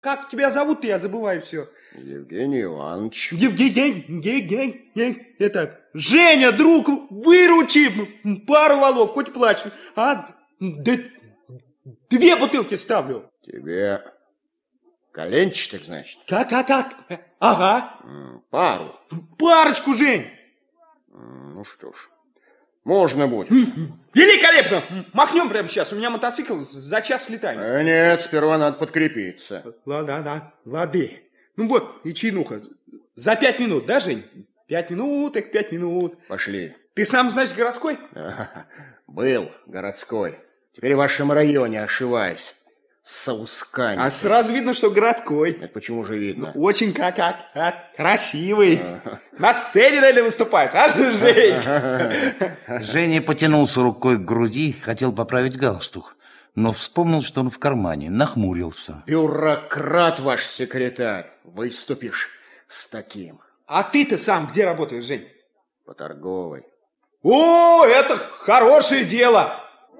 Как тебя зовут-то, я забываю все. Евгений Иванович. Евгений, это... Женя, друг, выручи пару валов, хоть плачь. А, да, 2 бутылки ставлю. Тебе коленчатых, значит? Как? Ага. Пару. Парочку, Жень. Ну что ж, можно будет. Великолепно. Махнем прямо сейчас, у меня мотоцикл за час слетаем. Нет, сперва надо подкрепиться. Лады. Ну вот, и чаинуха. За 5 минут, да, Жень? 5 минут, так 5 минут. Пошли. Ты сам, значит, городской? Был городской. Теперь в вашем районе ошиваюсь. С соусками. А сразу видно, что городской. Это почему же видно? Ну, очень как красивый. На сцене, наверное, выступаешь, а что, Жень? Женя потянулся рукой к груди, хотел поправить галстук, но вспомнил, что он в кармане, нахмурился. Бюрократ ваш секретарь. Выступишь с таким. А ты-то сам где работаешь, Жень? По торговой. О, это хорошее дело.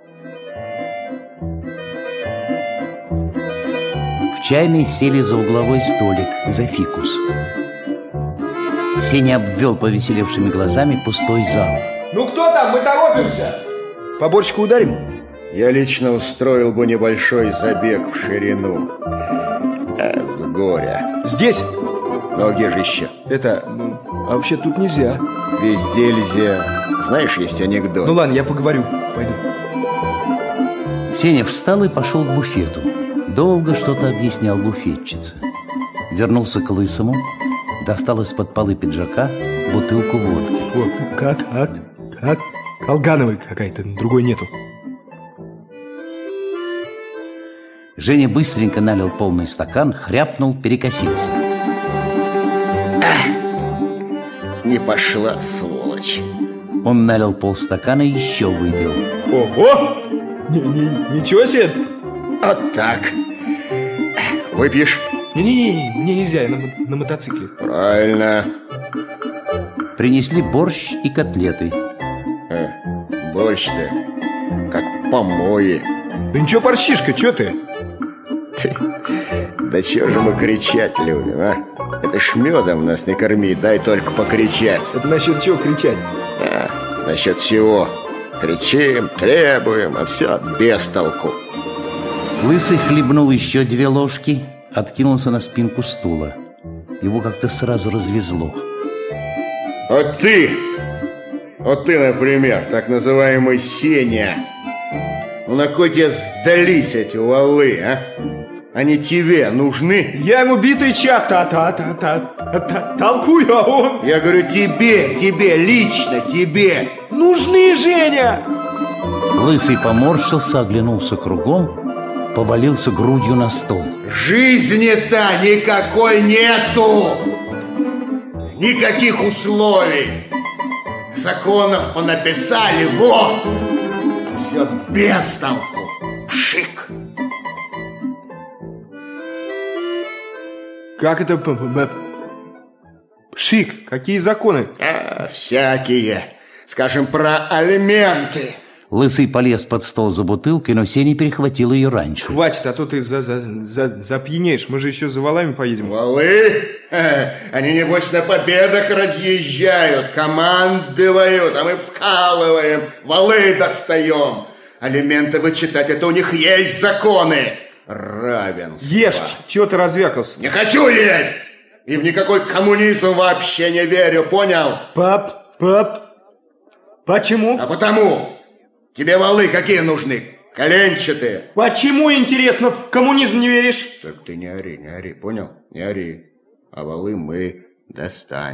В чайной сели за угловой столик, за фикус. Сеня обвел повеселевшими глазами пустой зал. Ну кто там? Мы торопимся. Поборчику ударим? Я лично устроил бы небольшой забег в ширину. С горя. Здесь? Ну а где же еще? А вообще тут нельзя. Везде нельзя. Знаешь, есть анекдот. Ну ладно, я поговорю. Пойду. Сеня встал и пошел к буфету. Долго что-то объяснял буфетчице. Вернулся к Лысому, достал из-под полы пиджака бутылку водки. О, как? Колгановой какая-то, другой нету. Женя быстренько налил полный стакан, хряпнул, перекосился. Не пошла, сволочь. Он налил полстакана и еще выпил. Ого! Ничего себе! Вот так. Выпьешь? Не, мне нельзя, я на мотоцикле. Правильно. Принесли борщ и котлеты. Борщ-то как помои. Ну ничего, борщишка, что ты? Да чё же мы кричать любим, а? Это ж медом нас не корми, дай только покричать. Это насчет чего кричать? Насчет всего. Кричим, требуем, а все без толку. Лысый хлебнул еще 2 ложки, откинулся на спинку стула. Его как-то сразу развезло. Вот ты, например, так называемый Сеня. Ну на кой тебе сдались эти валы, а? Они тебе нужны? Я ему битый часто толкую, а он... Я говорю, тебе, лично тебе. Нужны, Женя! Лысый поморщился, оглянулся кругом, повалился грудью на стол. Жизни-то никакой нету! Никаких условий! Законов понаписали, вот! А все без толку. Пшик! Как это... Пшик? Какие законы? Всякие. Скажем, про алименты. Лысый полез под стол за бутылкой, но Сеня перехватил ее раньше. Хватит, а то ты запьянеешь. Мы же еще за валами поедем. Валы? Они, небось, на победах разъезжают, командуют, а мы вкалываем, валы достаем. Алименты вычитать, это у них есть законы. Равенство. Ешь, чего ты развякался? Не хочу есть! И в никакой коммунизм вообще не верю, понял? Пап, почему? А потому, тебе валы какие нужны? Коленчатые. Почему, интересно, в коммунизм не веришь? Так ты не ори, понял? Не ори. А валы мы достанем.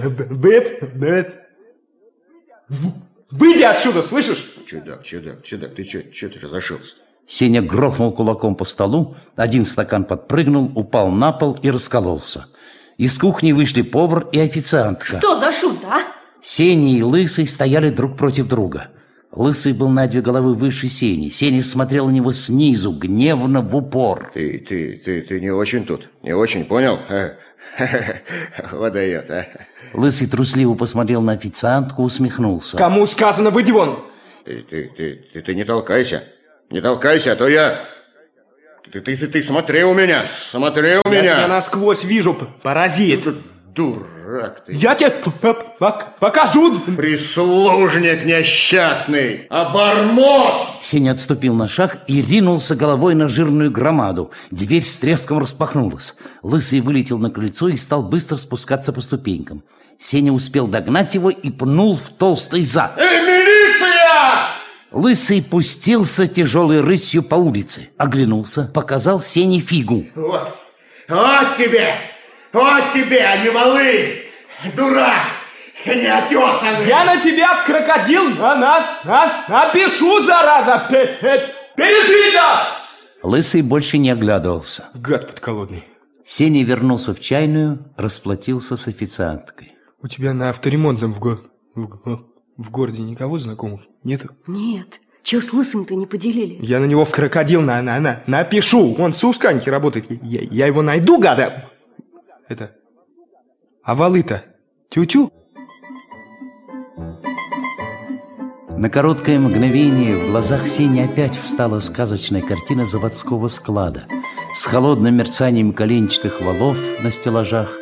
Выйди отсюда, слышишь? Чудак, ты чё ты разошелся? Сеня грохнул кулаком по столу, 1 стакан подпрыгнул, упал на пол и раскололся. Из кухни вышли повар и официантка. Что за шум-то, а? Сеня и Лысый стояли друг против друга. Лысый был на 2 головы выше Сени. Сеня смотрел на него снизу, гневно, в упор. Ты не очень тут, не очень, понял? Выдает, а? Лысый трусливо посмотрел на официантку, усмехнулся. Кому сказано, выйди вон? Ты не толкайся. Не толкайся, а то я Ты смотри у меня, смотри у меня. Я тебя насквозь вижу, паразит. Дурак ты. Я тебе покажу. Прислужник несчастный, обормот. Сеня отступил на шаг и ринулся головой на жирную громаду. Дверь с треском распахнулась. Лысый вылетел на крыльцо и стал быстро спускаться по ступенькам. Сеня успел догнать его и пнул в толстый зад. Эй, милиция! Лысый пустился тяжелой рысью по улице. Оглянулся, показал Сене фигу. Вот тебе, а не валы, дурак, неотесанный. Я на тебя в крокодил напишу, зараза. Пережди это! Лысый больше не оглядывался. Гад подколодный. Сеня вернулся в чайную, расплатился с официанткой. У тебя на авторемонтном в городе никого знакомых нету? Нет. Чего с Лысым-то не поделили? Я на него в крокодил напишу. Он в Саусканихе работает. Я его найду, гада. А валы-то? Тю-тю? На короткое мгновение в глазах Сени опять встала сказочная картина заводского склада с холодным мерцанием коленчатых валов на стеллажах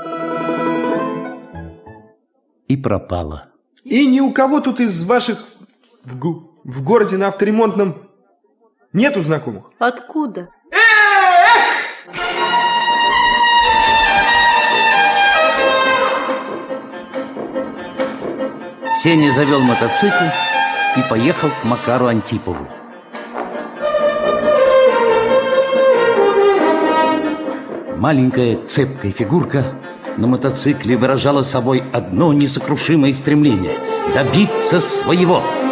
и пропала. И ни у кого тут из ваших в городе на авторемонтном нету знакомых? Откуда? Сеня завел мотоцикл и поехал к Макару Антипову. Маленькая цепкая фигурка на мотоцикле выражала собой одно несокрушимое стремление – добиться своего.